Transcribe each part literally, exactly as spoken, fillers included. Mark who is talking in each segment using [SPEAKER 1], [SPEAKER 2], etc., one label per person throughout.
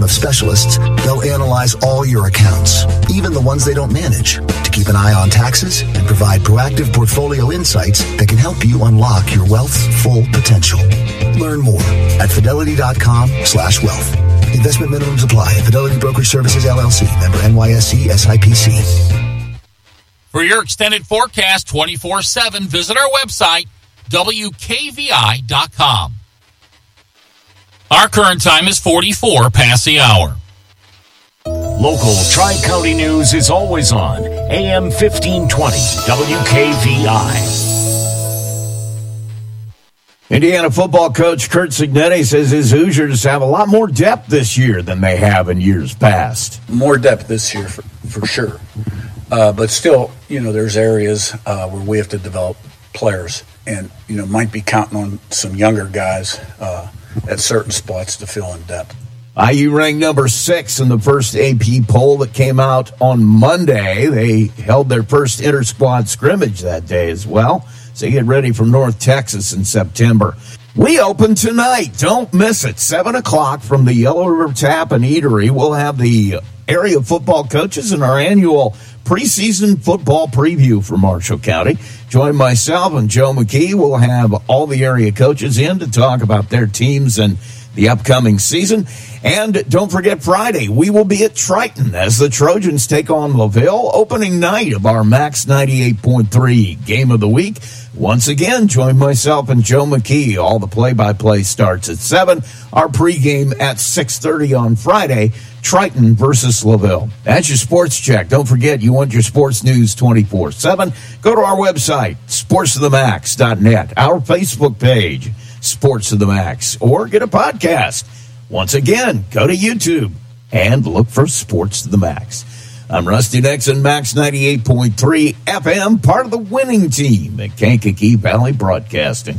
[SPEAKER 1] of specialists, they'll analyze all your accounts, even the ones they don't manage, to keep an eye on taxes and provide proactive portfolio insights that can help you unlock your wealth's full potential. Learn more at fidelity.com slash wealth. Investment minimums apply. Fidelity Brokerage Services, L L C. Member N Y S E S I P C.
[SPEAKER 2] For your extended forecast twenty-four seven, visit our website, W K V I dot com. Our current time is forty-four past the hour.
[SPEAKER 3] Local Tri-County news is always on. A M fifteen twenty, W K V I.
[SPEAKER 4] Indiana football coach Curt Cignetti says his Hoosiers have a lot more depth this year than they have in years past.
[SPEAKER 5] More depth this year, for, for sure. Uh, but still, you know, there's areas uh, where we have to develop players and, you know, might be counting on some younger guys uh, at certain spots to fill in depth.
[SPEAKER 4] I U ranked number six in the first A P poll that came out on Monday. They held their first inter-squad scrimmage that day as well. So get ready for North Texas in September. We open tonight. Don't miss it. seven o'clock from the Yellow River Tap and Eatery. We'll have the area football coaches in our annual preseason football preview for Marshall County. Join myself and Joe McKee. We'll have all the area coaches in to talk about their teams and the upcoming season. And don't forget Friday, we will be at Triton as the Trojans take on LaVille, opening night of our Max ninety-eight point three Game of the Week. Once again, join myself and Joe McKee. All the play-by-play starts at seven. Our pregame at six thirty on Friday, Triton versus LaVille. That's your sports check. Don't forget, you want your sports news twenty-four seven. Go to our website, sports of the max dot net, our Facebook page, Sports of the Max, or get a podcast. Once again, go to YouTube and look for Sports of the Max. I'm Rusty Nixon, Max ninety-eight point three F M, part of the winning team at Kankakee Valley Broadcasting.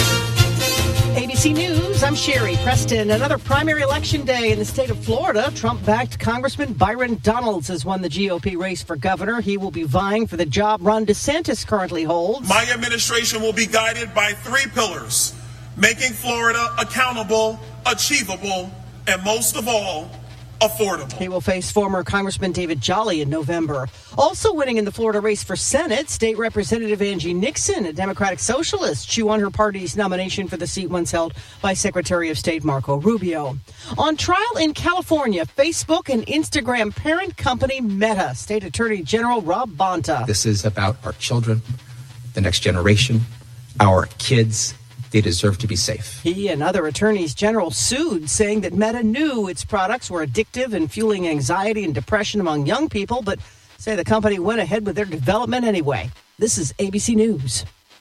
[SPEAKER 6] A B C News, I'm Sherry Preston. Another primary election day in the state of Florida. Trump-backed Congressman Byron Donalds has won the G O P race for governor. He will be vying for the job Ron DeSantis currently holds.
[SPEAKER 7] My administration will be guided by three pillars: making Florida accountable, achievable, and most of all, affordable.
[SPEAKER 6] He will face former Congressman David Jolly in November. Also winning in the Florida race for Senate, State Representative Angie Nixon, a Democratic Socialist. She won her party's nomination for the seat once held by Secretary of State Marco Rubio. On trial in California, Facebook and Instagram parent company Meta. State Attorney General Rob Bonta.
[SPEAKER 8] This is about our children, the next generation, our kids. They deserve to be safe.
[SPEAKER 6] He and other attorneys general sued, saying that Meta knew its products were addictive and fueling anxiety and depression among young people, but say the company went ahead with their development anyway. This is A B C News.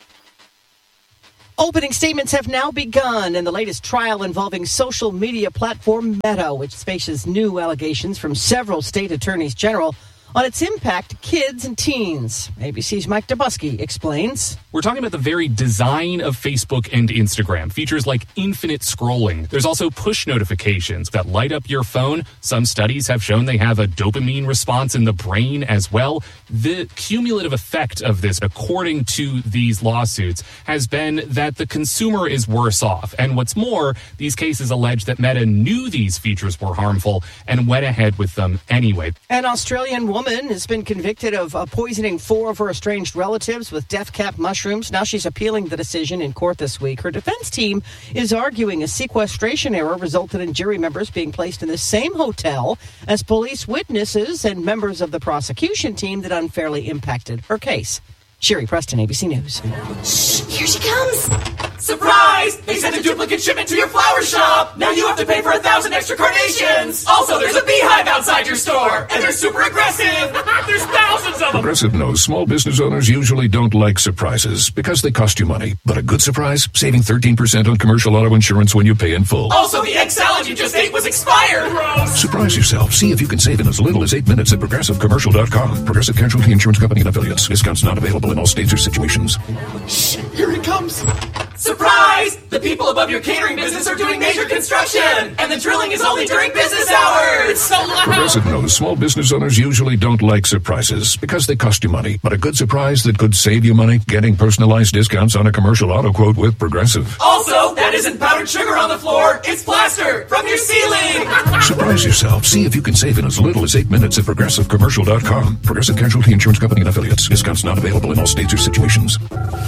[SPEAKER 6] Opening statements have now begun in the latest trial involving social media platform Meta, which faces new allegations from several state attorneys general on its impact to kids and teens. A B C's Mike Dubusky explains.
[SPEAKER 9] We're talking about the very design of Facebook and Instagram. Features like infinite scrolling. There's also push notifications that light up your phone. Some studies have shown they have a dopamine response in the brain as well. The cumulative effect of this, according to these lawsuits, has been that the consumer is worse off. And what's more, these cases allege that Meta knew these features were harmful and went ahead with them anyway.
[SPEAKER 6] An Australian woman has been convicted of uh, poisoning four of her estranged relatives with death cap mushrooms. Now she's appealing the decision in court this week. Her defense team is arguing a sequestration error resulted in jury members being placed in the same hotel as police witnesses and members of the prosecution team that unfairly impacted her case. Sherry Preston, A B C News.
[SPEAKER 10] Shh, here she comes. Surprise! They sent a duplicate shipment to your flower shop. Now you have to pay for a thousand extra carnations. Also, there's a beehive outside your store, and they're super aggressive. There's thousands of them.
[SPEAKER 11] Progressive knows small business owners usually don't like surprises because they cost you money. But a good surprise, saving thirteen percent on commercial auto insurance when you pay in full.
[SPEAKER 10] Also, the egg salad you just ate was expired. Gross.
[SPEAKER 11] Surprise yourself. See if you can save in as little as eight minutes at progressive commercial dot com. Progressive Casualty Insurance Company and affiliates. Discounts not available in all states or situations.
[SPEAKER 10] Shh, here he comes. Surprise! Surprise! The people above your catering business are doing major construction, and the drilling is only during business hours.
[SPEAKER 2] It's so loud.
[SPEAKER 11] Progressive knows small business owners usually don't like surprises because they cost you money. But a good surprise that could save you money, getting personalized discounts on a commercial auto quote with Progressive.
[SPEAKER 10] Also, that isn't powdered sugar on the floor, it's plaster from your ceiling.
[SPEAKER 11] Surprise yourself. See if you can save in as little as eight minutes at progressive commercial dot com. Progressive Casualty Insurance Company and affiliates. Discounts not available in all states or situations.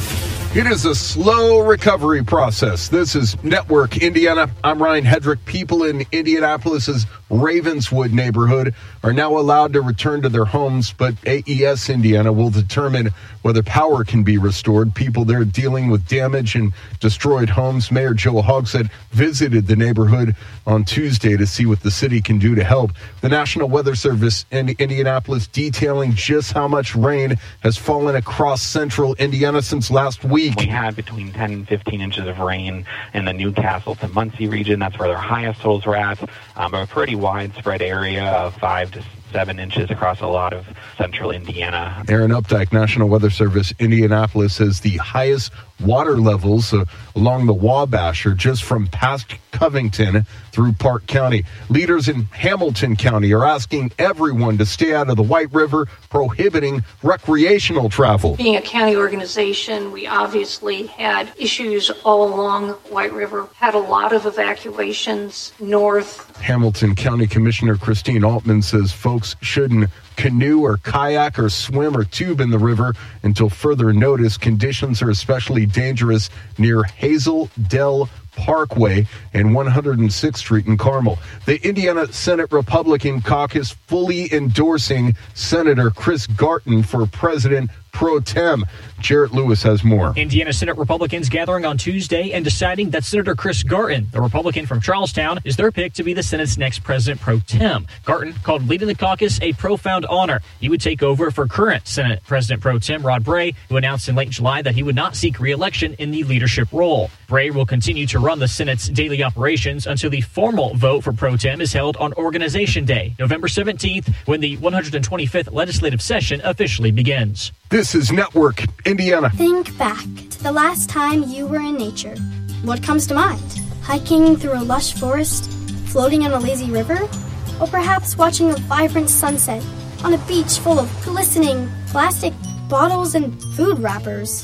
[SPEAKER 12] It is a slow recovery process. This is Network Indiana. I'm Ryan Hedrick. People in Indianapolis's Ravenswood neighborhood are now allowed to return to their homes, but A E S Indiana will determine whether power can be restored. People there dealing with damage and destroyed homes. Mayor Joe Hogsett visited the neighborhood on Tuesday to see what the city can do to help. The National Weather Service in Indianapolis detailing just how much rain has fallen across central Indiana since last week.
[SPEAKER 13] We had between ten and fifteen inches of rain in the Newcastle to Muncie region. That's where their highest totals were at. Um, a pretty widespread area of five to seven inches across a lot of central Indiana.
[SPEAKER 12] Aaron Updike, National Weather Service, Indianapolis, says the highest water levels uh, along the Wabash are just from past Covington through Park County. Leaders in Hamilton County are asking everyone to stay out of the White River, prohibiting recreational travel.
[SPEAKER 14] Being a county organization, we obviously had issues all along White River, had a lot of evacuations north.
[SPEAKER 12] Hamilton County Commissioner Christine Altman says folks shouldn't canoe or kayak or swim or tube in the river until further notice. Conditions are especially dangerous near Hazel Dell Parkway and one hundred sixth Street in Carmel. The Indiana Senate Republican caucus fully endorsing Senator Chris Garton for president pro tem. Jarrett Lewis has more.
[SPEAKER 15] Indiana Senate Republicans gathering on Tuesday and deciding that Senator Chris Garton, the Republican from Charlestown, is their pick to be the Senate's next president pro tem. Garton called leading the caucus a profound honor. He would take over for current Senate President pro tem Rod Bray, who announced in late July that he would not seek re-election in the leadership role. Bray will continue to run the Senate's daily operations until the formal vote for pro tem is held on Organization Day, November seventeenth, when the one hundred twenty-fifth legislative session officially begins.
[SPEAKER 12] This is Network Indiana.
[SPEAKER 16] Think back to the last time you were in nature. What comes to mind? Hiking through a lush forest, floating on a lazy river, or perhaps watching a vibrant sunset on a beach full of glistening plastic bottles and food wrappers.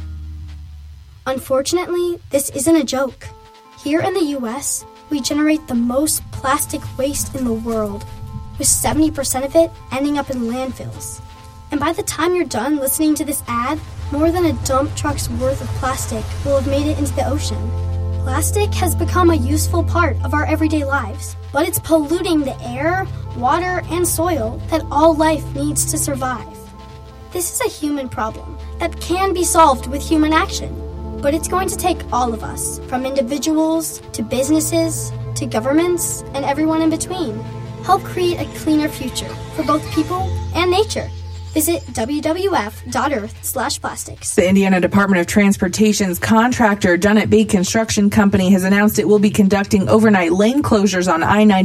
[SPEAKER 16] Unfortunately, this isn't a joke. Here in the U S, we generate the most plastic waste in the world, with seventy percent of it ending up in landfills. And by the time you're done listening to this ad, more than a dump truck's worth of plastic will have made it into the ocean. Plastic has become a useful part of our everyday lives, but it's polluting the air, water, and soil that all life needs to survive. This is a human problem that can be solved with human action, but it's going to take all of us, from individuals to businesses to governments and everyone in between, help create a cleaner future for both people and nature. Visit w w f dot earth slash plastics.
[SPEAKER 17] The Indiana Department of Transportation's contractor, Dunnett Bay Construction Company, has announced it will be conducting overnight lane closures on I ninety